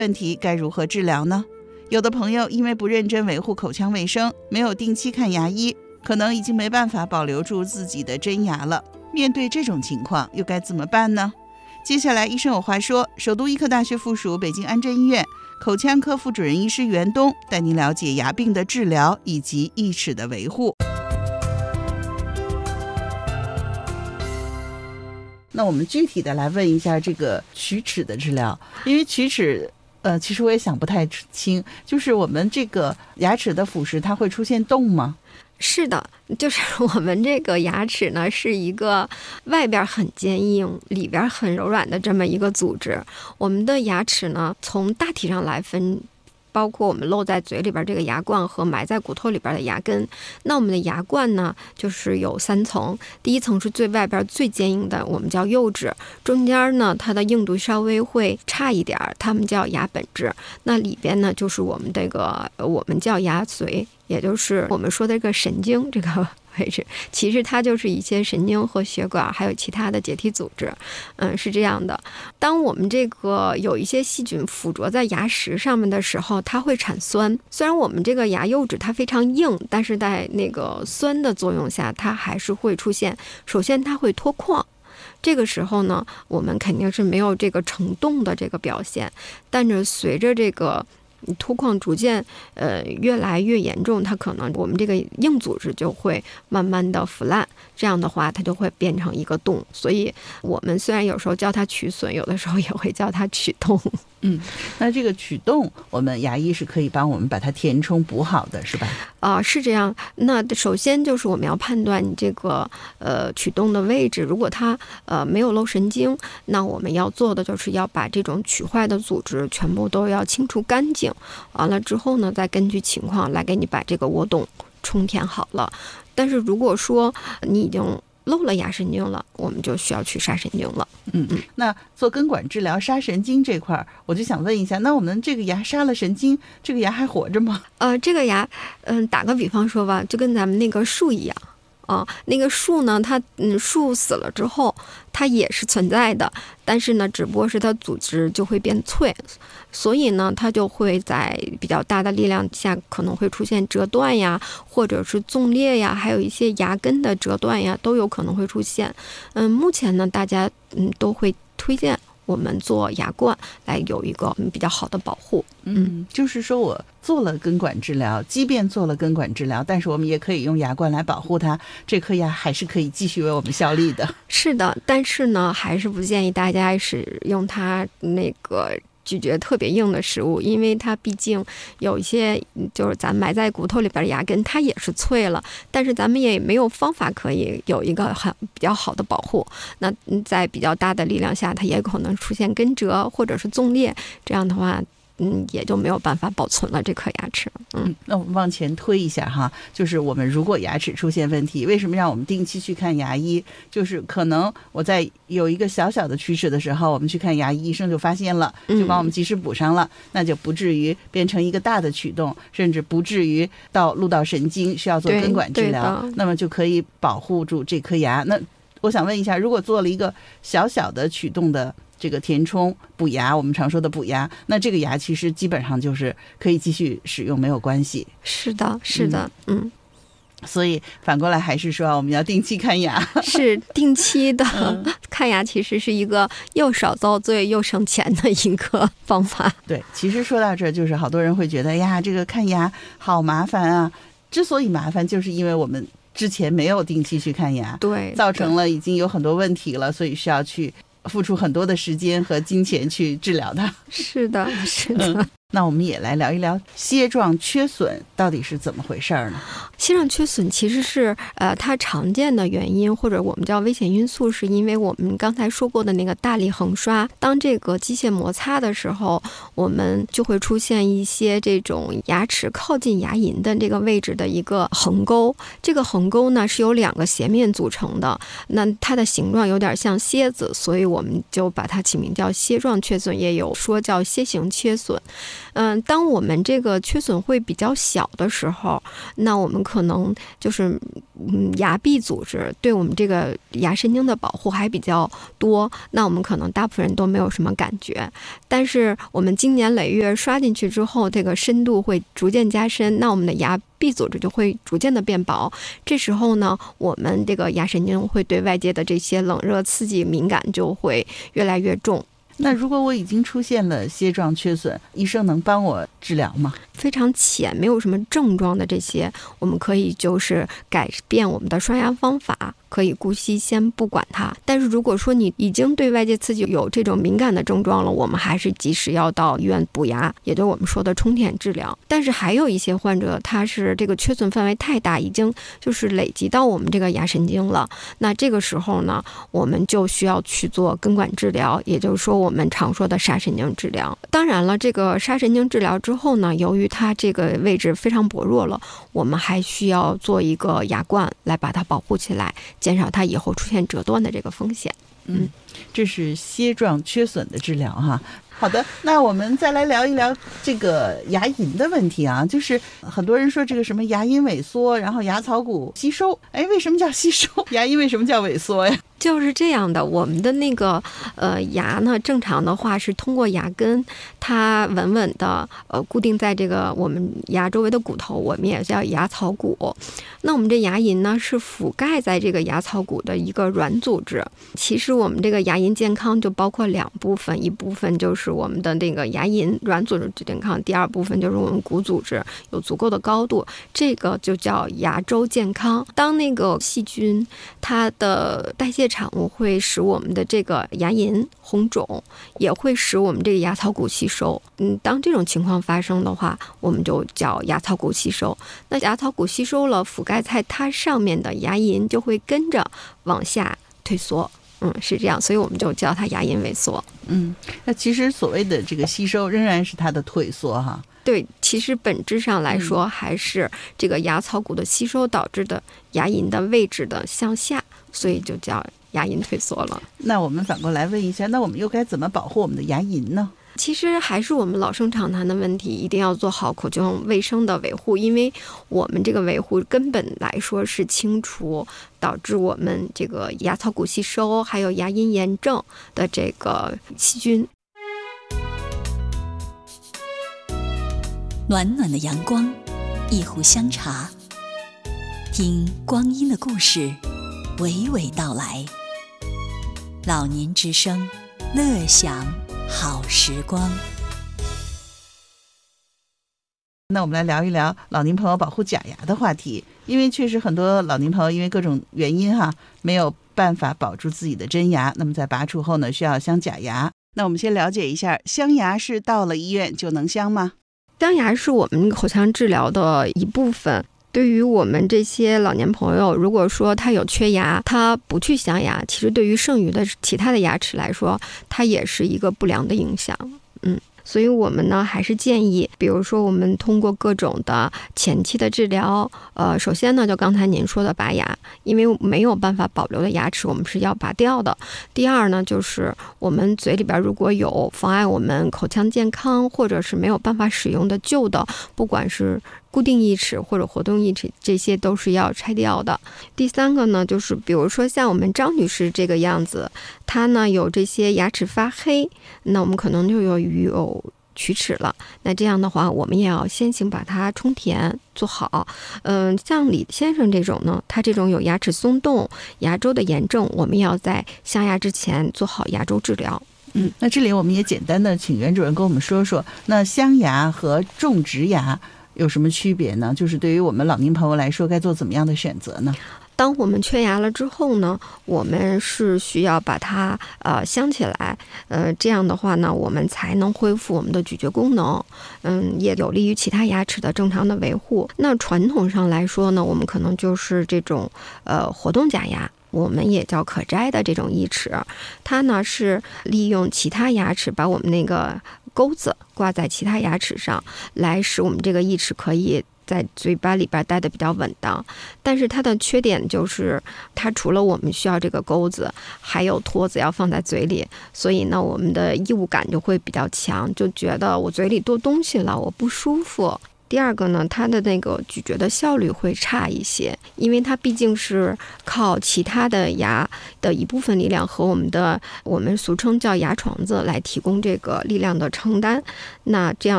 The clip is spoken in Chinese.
问题该如何治疗呢？有的朋友因为不认真维护口腔卫生，没有定期看牙医，可能已经没办法保留住自己的真牙了。面对这种情况，又该怎么办呢？接下来医生有话说，首都医科大学附属北京安贞医院口腔科副主任医师袁东带您了解牙病的治疗以及义齿的维护。那我们具体的来问一下这个龋齿的治疗，因为龋齿其实我也想不太清，就是我们这个牙齿的腐蚀它会出现洞吗？ 是的，就是我们这个牙齿呢是一个外边很坚硬里边很柔软的这么一个组织。我们的牙齿呢从大体上来分，包括我们露在嘴里边这个牙冠和埋在骨头里边的牙根。那我们的牙冠呢就是有3层，第一层是最外边最坚硬的，我们叫釉质，中间呢它的硬度稍微会差一点，它们叫牙本质。那里边呢就是我们这个我们叫牙髓，也就是我们说的这个神经这个位置，其实它就是一些神经和血管还有其他的结缔组织。是这样的，当我们这个有一些细菌附着在牙石上面的时候，它会产酸。虽然我们这个牙釉质它非常硬，但是在那个酸的作用下，它还是会出现，首先它会脱矿。这个时候呢，我们肯定是没有这个成洞的这个表现，但是随着这个脱矿逐渐越来越严重，它可能我们这个硬组织就会慢慢的腐烂，这样的话它就会变成一个洞。所以我们虽然有时候叫它龋损，有的时候也会叫它龋洞。 那这个龋洞我们牙医是可以帮我们把它填充补好的，是吧？ 是这样。那首先就是我们要判断你这个龋洞的位置，如果它没有漏神经，那我们要做的就是要把这种龋坏的组织全部都要清除干净，完了之后呢再根据情况来给你把这个窝洞充填好了。但是如果说你已经漏了牙神经了，我们就需要去杀神经了。 那做根管治疗杀神经这块，我就想问一下，那我们这个牙杀了神经，这个牙还活着吗？ 这个牙，打个比方说吧，就跟咱们那个树一样。那个树呢，它树死了之后，它也是存在的，但是呢，只不过是它组织就会变脆，所以呢，它就会在比较大的力量下可能会出现折断呀，或者是纵裂呀，还有一些牙根的折断呀，都有可能会出现。目前呢，大家都会推荐我们做牙冠来有一个比较好的保护。 就是说我做了根管治疗，即便做了根管治疗，但是我们也可以用牙冠来保护它，这颗牙还是可以继续为我们效力的。 是的，但是呢，还是不建议大家使用它那个咀嚼特别硬的食物，因为它毕竟有一些就是咱埋在骨头里边的牙根，它也是脆了，但是咱们也没有方法可以有一个比较好的保护。那在比较大的力量下，它也可能出现根折或者是纵裂，这样的话也就没有办法保存了这颗牙齿。 那我们往前推一下哈，就是我们如果牙齿出现问题，为什么让我们定期去看牙医？就是可能我在有一个小小的龋齿的时候，我们去看牙医，医生就发现了，就帮我们及时补上了，那就不至于变成一个大的龋洞，甚至不至于录到神经需要做根管治疗，那么就可以保护住这颗牙。那我想问一下，如果做了一个小小的龋洞的这个填充补牙，我们常说的补牙，那这个牙其实基本上就是可以继续使用，没有关系。 是的，是的。 所以反过来还是说我们要定期看牙。 是定期的看牙，其实是一个又少遭罪又省钱的一个方法。 对，其实说到这，就是好多人会觉得呀，这个看牙好麻烦啊。之所以麻烦，就是因为我们之前没有定期去看牙， 对， 造成了已经有很多问题了，所以需要去付出很多的时间和金钱去治疗它。 是的，是的。 那我们也来聊一聊楔状缺损到底是怎么回事呢？ 楔状缺损其实是它常见的原因，或者我们叫危险因素，是因为我们刚才说过的那个大力横刷，当这个机械摩擦的时候，我们就会出现一些这种牙齿靠近牙龈的这个位置的一个横沟。这个横沟呢是由2个斜面组成的，那它的形状有点像楔子，所以我们就把它起名叫楔状缺损，也有说叫楔形缺损。 当我们这个缺损会比较小的时候，那我们可能就是牙壁组织对我们这个牙神经的保护还比较多，那我们可能大部分人都没有什么感觉。但是我们经年累月刷进去之后，这个深度会逐渐加深，那我们的牙壁组织就会逐渐的变薄。这时候呢，我们这个牙神经会对外界的这些冷热刺激敏感就会越来越重。 那如果我已经出现了楔状缺损，医生能帮我治疗吗？ 非常浅，没有什么症状的这些，我们可以就是改变我们的刷牙方法，可以姑息先不管它。但是如果说你已经对外界刺激有这种敏感的症状了，我们还是及时要到医院补牙，也就是我们说的充填治疗。但是还有一些患者，他是这个缺损范围太大，已经就是累积到我们这个牙神经了，那这个时候呢，我们就需要去做根管治疗，也就是说我们常说的杀神经治疗。当然了，这个杀神经治疗之后呢，由于它这个位置非常薄弱了，我们还需要做一个牙冠来把它保护起来，减少它以后出现折断的这个风险。 这是楔状缺损的治疗哈。好的，那我们再来聊一聊这个牙龈的问题啊，就是很多人说这个什么牙龈萎缩，然后牙槽骨吸收，为什么叫吸收？牙龈为什么叫萎缩呀？ 就是这样的，我们的那个牙呢，正常的话是通过牙根，它稳稳的固定在这个我们牙周围的骨头，我们也叫牙槽骨。那我们这牙龈呢是覆盖在这个牙槽骨的一个软组织。其实我们这个牙龈健康就包括两部分，一部分就是我们的这个牙龈软组织健康，第二部分就是我们骨组织有足够的高度，这个就叫牙周健康。当那个细菌它的代谢产物会使我们的这个牙龈红肿，也会使我们这个牙槽骨吸收。当这种情况发生的话，我们就叫牙槽骨吸收。那牙槽骨吸收了，覆盖在它上面的牙龈就会跟着往下退缩。是这样，所以我们就叫它牙龈萎缩。 那其实所谓的这个吸收仍然是它的退缩哈。 对，其实本质上来说，还是这个牙槽骨的吸收导致的牙龈的位置的向下，所以就叫牙龈退缩了。 那我们反过来问一下，那我们又该怎么保护我们的牙龈呢？ 其实还是我们老生常谈的问题，一定要做好口腔卫生的维护，因为我们这个维护根本来说是清除导致我们这个牙槽骨吸收还有牙龈炎症的这个细菌。 暖暖的阳光，一壶香茶，听光阴的故事娓娓道来。老年之声，乐享好时光。 那我们来聊一聊老年朋友保护假牙的话题，因为确实很多老年朋友因为各种原因没有办法保住自己的真牙，那么在拔除后呢，需要镶假牙。那我们先了解一下，镶牙是到了医院就能镶吗？ 镶牙是我们口腔治疗的一部分。对于我们这些老年朋友，如果说他有缺牙，他不去镶牙，其实对于剩余的其他的牙齿来说，它也是一个不良的影响。所以我们呢还是建议，比如说我们通过各种的前期的治疗，首先呢就刚才您说的拔牙，因为没有办法保留的牙齿我们是要拔掉的。第二呢，就是我们嘴里边如果有妨碍我们口腔健康或者是没有办法使用的旧的，不管是固定义齿或者活动义齿，这些都是要拆掉的。第三个呢，就是比如说像我们张女士这个样子，她呢有这些牙齿发黑，那我们可能就有龋齿了。那这样的话，我们也要先行把它充填做好。像李先生这种呢，他这种有牙齿松动、牙周的炎症，我们要在镶牙之前做好牙周治疗。 那这里我们也简单的请袁主任跟我们说说，那镶牙和种植牙有什么区别呢？就是对于我们老年朋友来说，该做怎么样的选择呢？ 当我们缺牙了之后呢，我们是需要把它镶起来，这样的话呢，我们才能恢复我们的咀嚼功能，也有利于其他牙齿的正常的维护。那传统上来说呢，我们可能就是这种活动假牙，我们也叫可摘的这种义齿，它呢是利用其他牙齿把我们那个钩子挂在其他牙齿上，来使我们这个义齿可以在嘴巴里边待得比较稳当。但是它的缺点就是它除了我们需要这个钩子，还有托子要放在嘴里，所以呢我们的异物感就会比较强，就觉得我嘴里多东西了，我不舒服。第二个呢，它的那个咀嚼的效率会差一些，因为它毕竟是靠其他的牙的一部分力量和我们俗称叫牙床子来提供这个力量的承担。那这样